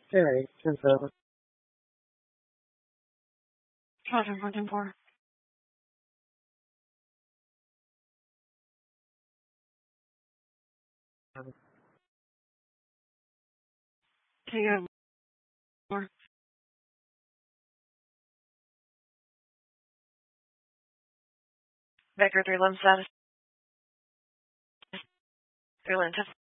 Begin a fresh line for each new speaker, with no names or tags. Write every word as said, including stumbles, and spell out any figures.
Alright, confirm.
Roger, fourteen four. Take it more. Vector three limb status. Three limb test.